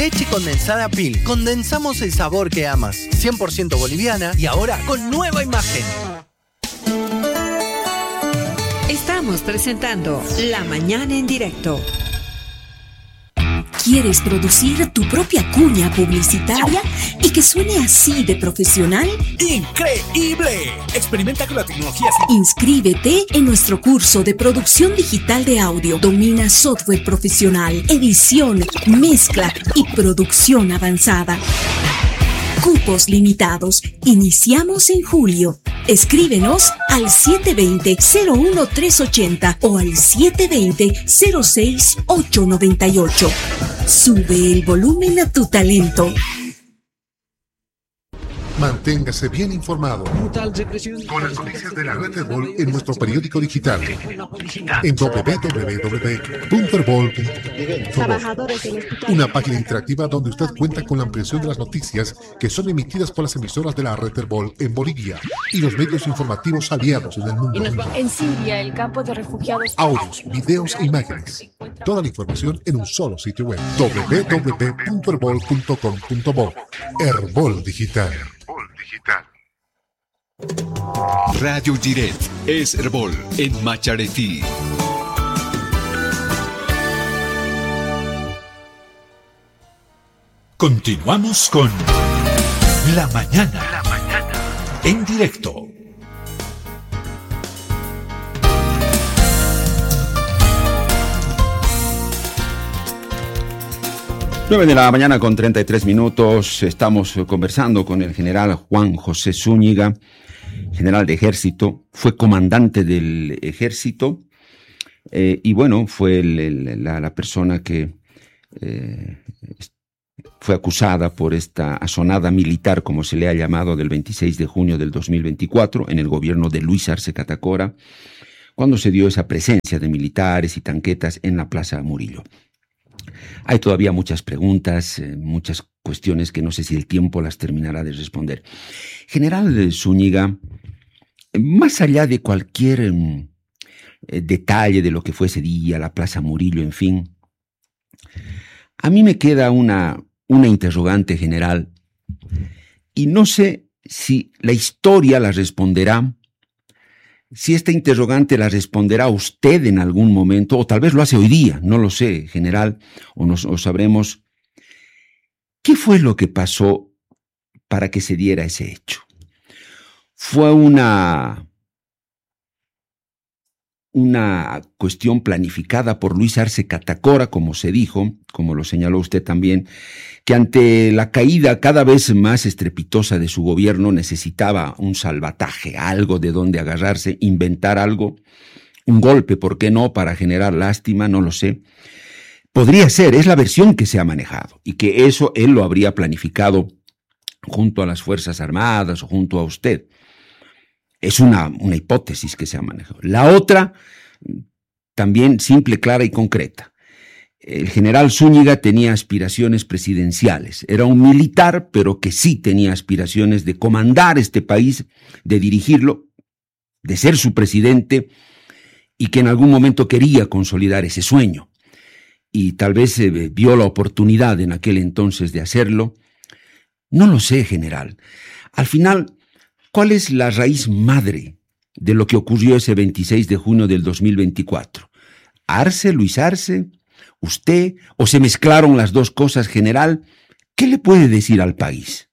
Leche condensada Pil. Condensamos el sabor que amas. 100% boliviana y ahora con nueva imagen. Estamos presentando La Mañana en Directo. ¿Quieres producir tu propia cuña publicitaria y que suene así de profesional? ¡Increíble! Experimenta con la tecnología. Inscríbete en nuestro curso de producción digital de audio. Domina software profesional, edición, mezcla y producción avanzada. Cupos limitados. Iniciamos en julio. Escríbenos al 720-01380 o al 720-06898. Sube el volumen a tu talento. Manténgase bien informado con las noticias de la red Herbol en nuestro periódico digital en www.herbol.com. Una página interactiva donde usted cuenta con la ampliación de las noticias que son emitidas por las emisoras de la red Herbol en Bolivia y los medios informativos aliados en el mundo. En Siria, el campo de refugiados. Audios, videos e imágenes. Toda la información en un solo sitio web. www.herbol.com.bo. Herbol Digital. Radio Giret es Herbol en Macharetí. Continuamos con La Mañana en directo. Nueve de la mañana con 33 minutos. Estamos conversando con el general Juan José Zúñiga, general de ejército. Fue comandante del ejército y bueno, fue la persona que fue acusada por esta asonada militar, como se le ha llamado, del 26 de junio del 2024 en el gobierno de Luis Arce Catacora, cuando se dio esa presencia de militares y tanquetas en la Plaza Murillo. Hay todavía muchas preguntas, muchas cuestiones que no sé si el tiempo las terminará de responder. General Zúñiga, más allá de cualquier detalle de lo que fue ese día, la Plaza Murillo, en fin, a mí me queda una interrogante, general, y no sé si la historia la responderá. Si esta interrogante la responderá usted en algún momento, o tal vez lo hace hoy día, no lo sé, general, o sabremos qué fue lo que pasó para que se diera ese hecho. ¿Fue una cuestión planificada por Luis Arce Catacora, como se dijo, como lo señaló usted también, que ante la caída cada vez más estrepitosa de su gobierno necesitaba un salvataje, algo de donde agarrarse, inventar algo, un golpe, ¿por qué no?, para generar lástima, no lo sé? Podría ser, es la versión que se ha manejado, y que eso él lo habría planificado junto a las Fuerzas Armadas o junto a usted. Es una hipótesis que se ha manejado. La otra, también simple, clara y concreta. El general Zúñiga tenía aspiraciones presidenciales. Era un militar, pero que sí tenía aspiraciones de comandar este país, de dirigirlo, de ser su presidente, y que en algún momento quería consolidar ese sueño. Y tal vez vio la oportunidad en aquel entonces de hacerlo. No lo sé, general. Al final, ¿cuál es la raíz madre de lo que ocurrió ese 26 de junio del 2024? ¿Arce, Luis Arce, usted, o se mezclaron las dos cosas, general? ¿Qué le puede decir al país?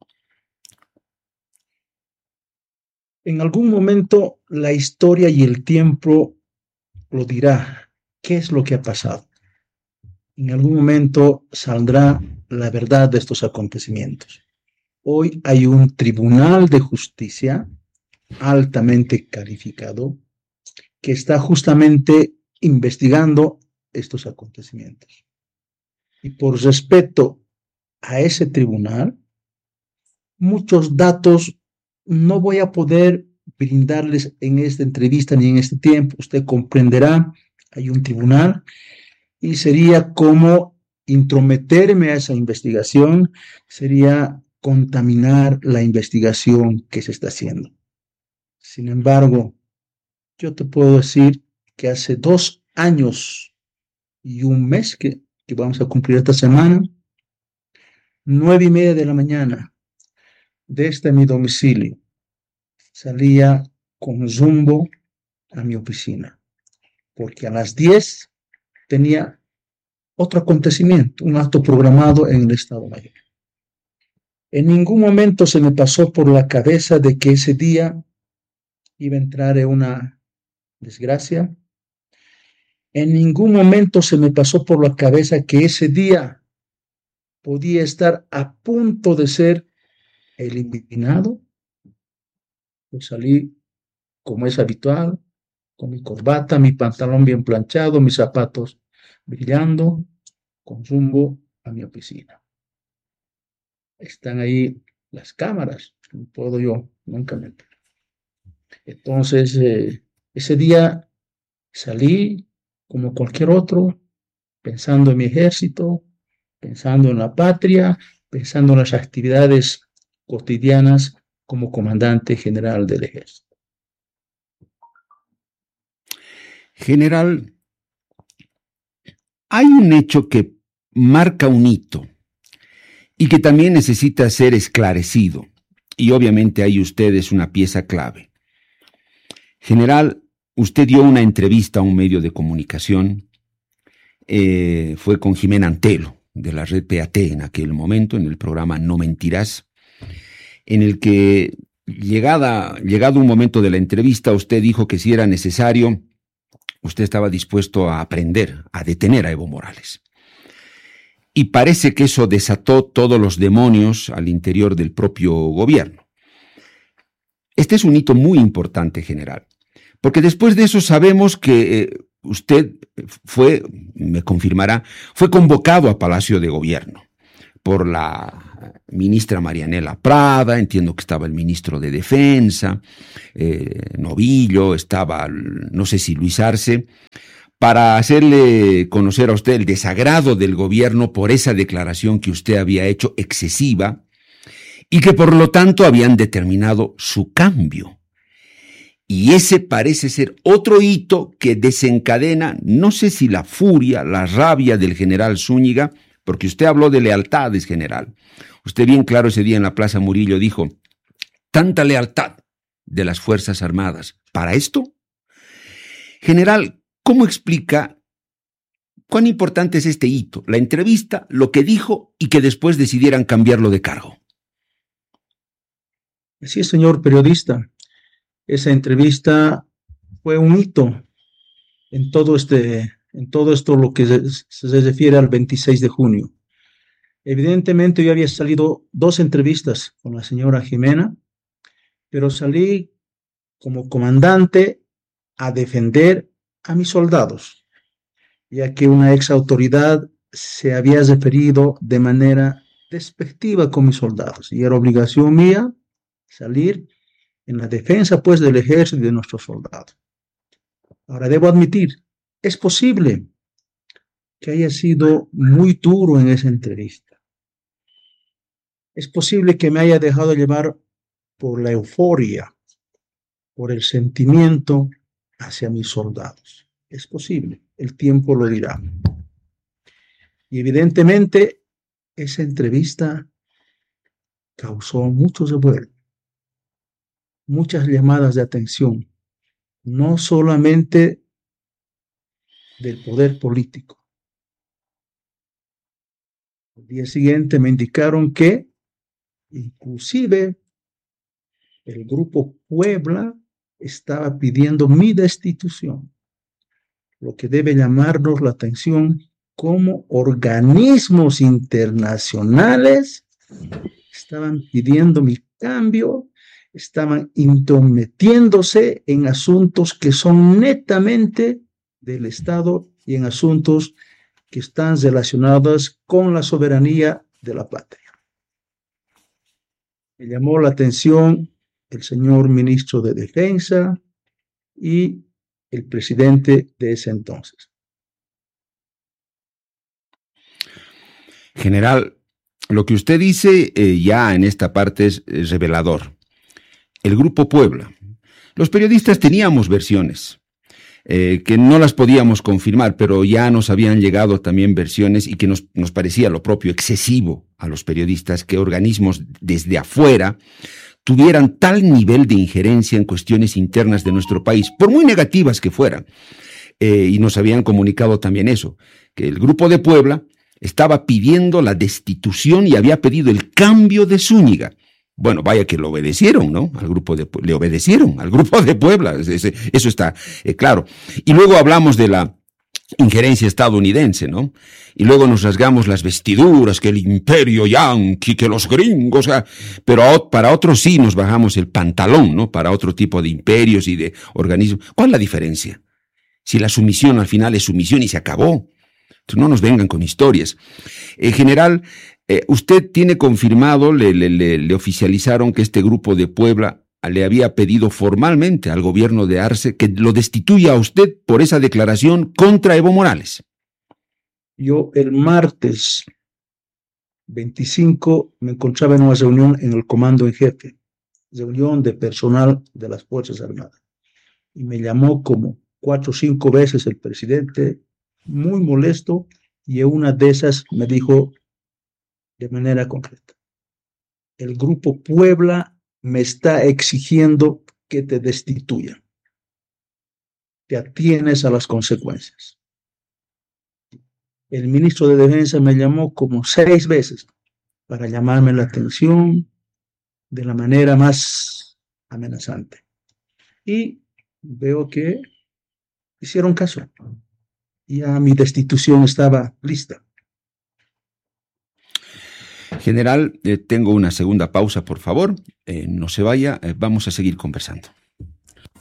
En algún momento la historia y el tiempo lo dirá. ¿Qué es lo que ha pasado? En algún momento saldrá la verdad de estos acontecimientos. Hoy hay un tribunal de justicia altamente calificado que está justamente investigando estos acontecimientos. Y por respeto a ese tribunal, muchos datos no voy a poder brindarles en esta entrevista ni en este tiempo. Usted comprenderá, hay un tribunal y sería como intrometerme a esa investigación, sería contaminar la investigación que se está haciendo. Sin embargo, yo te puedo decir que hace 2 años y un mes que vamos a cumplir esta semana, 9:30 de la mañana, desde mi domicilio, salía con rumbo a mi oficina, porque a las 10 tenía otro acontecimiento, un acto programado en el Estado Mayor. En ningún momento se me pasó por la cabeza de que ese día iba a entrar en una desgracia. En ningún momento se me pasó por la cabeza que ese día podía estar a punto de ser eliminado. Yo salí, como es habitual, con mi corbata, mi pantalón bien planchado, mis zapatos brillando, con rumbo a mi oficina. Están ahí las cámaras, no puedo yo nunca mentir. Entonces, ese día salí como cualquier otro, pensando en mi ejército, pensando en la patria, pensando en las actividades cotidianas como comandante general del ejército. General, hay un hecho que marca un hito y que también necesita ser esclarecido, y obviamente ahí usted es una pieza clave. General, usted dio una entrevista a un medio de comunicación, fue con Jimena Antelo, de la red PAT en aquel momento, en el programa No Mentirás, en el que, llegado un momento de la entrevista, usted dijo que si era necesario, usted estaba dispuesto a aprender, a detener a Evo Morales. Y parece que eso desató todos los demonios al interior del propio gobierno. Este es un hito muy importante, general, porque después de eso sabemos que usted me confirmará, fue convocado a Palacio de Gobierno por la ministra Marianela Prada, entiendo que estaba el ministro de Defensa, Novillo, estaba, no sé si Luis Arce, para hacerle conocer a usted el desagrado del gobierno por esa declaración que usted había hecho excesiva y que por lo tanto habían determinado su cambio. Y ese parece ser otro hito que desencadena, no sé si la furia, la rabia del general Zúñiga, porque usted habló de lealtades, general. Usted bien claro ese día en la Plaza Murillo dijo, tanta lealtad de las Fuerzas Armadas, ¿para esto? General, ¿cómo explica cuán importante es este hito, la entrevista, lo que dijo y que después decidieran cambiarlo de cargo? Sí, señor periodista. Esa entrevista fue un hito en todo esto lo que se refiere al 26 de junio. Evidentemente yo había salido 2 entrevistas con la señora Jimena, pero salí como comandante a defender a mis soldados, ya que una ex autoridad se había referido de manera despectiva con mis soldados y era obligación mía salir en la defensa pues del ejército y de nuestros soldados. Ahora debo admitir, es posible que haya sido muy duro en esa entrevista. Es posible que me haya dejado llevar por la euforia, por el sentimiento hacia mis soldados. Es posible, el tiempo lo dirá. Y evidentemente esa entrevista causó mucho revuelo, muchas llamadas de atención, no solamente del poder político. Al día siguiente me indicaron que inclusive el Grupo Puebla estaba pidiendo mi destitución, lo que debe llamarnos la atención como organismos internacionales estaban pidiendo mi cambio, estaban intrometiéndose en asuntos que son netamente del Estado y en asuntos que están relacionados con la soberanía de la patria. Me llamó la atención el señor ministro de Defensa y el presidente de ese entonces. General, lo que usted dice ya en esta parte es revelador. El Grupo Puebla. Los periodistas teníamos versiones. que no las podíamos confirmar, pero ya nos habían llegado también versiones y que nos parecía lo propio excesivo a los periodistas que organismos desde afuera tuvieran tal nivel de injerencia en cuestiones internas de nuestro país, por muy negativas que fueran. Y nos habían comunicado también eso, que el Grupo de Puebla estaba pidiendo la destitución y había pedido el cambio de Zúñiga. Bueno, vaya que lo obedecieron, ¿no? Le obedecieron al Grupo de Puebla, eso está claro. Y luego hablamos de la injerencia estadounidense, ¿no? Y luego nos rasgamos las vestiduras, que el imperio yanqui, que los gringos, pero para otros sí nos bajamos el pantalón, ¿no? Para otro tipo de imperios y de organismos. ¿Cuál es la diferencia? Si la sumisión al final es sumisión y se acabó. Entonces no nos vengan con historias. General, usted tiene confirmado, le oficializaron que este Grupo de Puebla le había pedido formalmente al gobierno de Arce que lo destituya a usted por esa declaración contra Evo Morales. Yo el martes 25 me encontraba en una reunión en el comando en jefe, reunión de personal de las Fuerzas Armadas, y me llamó como 4 o 5 veces el presidente, muy molesto, y en una de esas me dijo de manera concreta: el Grupo Puebla me está exigiendo que te destituyan. Te atienes a las consecuencias. El ministro de Defensa me llamó como 6 veces para llamarme la atención de la manera más amenazante. Y veo que hicieron caso. Ya mi destitución estaba lista. General, tengo una segunda pausa, por favor. No se vaya, vamos a seguir conversando.